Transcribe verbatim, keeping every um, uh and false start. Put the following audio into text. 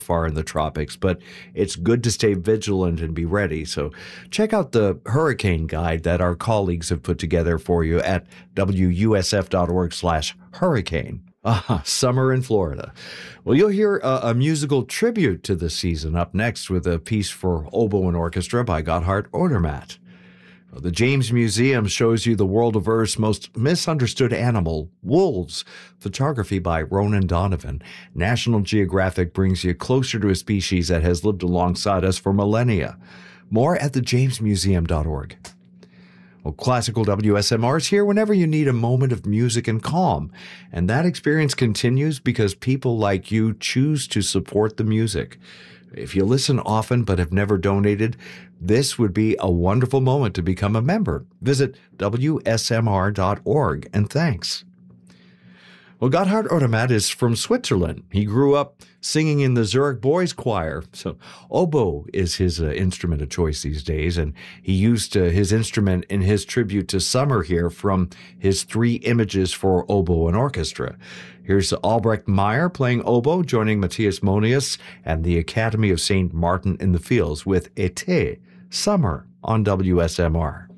far in the tropics, but it's good to stay vigilant and be ready. So check out the hurricane guide that our colleagues have put together for you at W U S F dot org slash hurricane. Ah, summer in Florida. Well, you'll hear a, a musical tribute to the season up next with a piece for oboe and orchestra by Gotthard Odermatt. The James Museum shows you the world of Earth's most misunderstood animal, wolves. Photography by Ronan Donovan. National Geographic brings you closer to a species that has lived alongside us for millennia. More at the james museum dot org. Well, Classical W S M R is here whenever you need a moment of music and calm. And that experience continues because people like you choose to support the music. If you listen often but have never donated, this would be a wonderful moment to become a member. Visit W S M R dot org, and thanks. Well, Gotthard Odermatt is from Switzerland. He grew up singing in the Zurich Boys Choir, so oboe is his uh, instrument of choice these days, and he used uh, his instrument in his tribute to summer here from his Three Images for Oboe and Orchestra. Here's Albrecht Meyer playing oboe, joining Matthias Monius and the Academy of Saint Martin in the Fields with Été, Summer, on W S M R.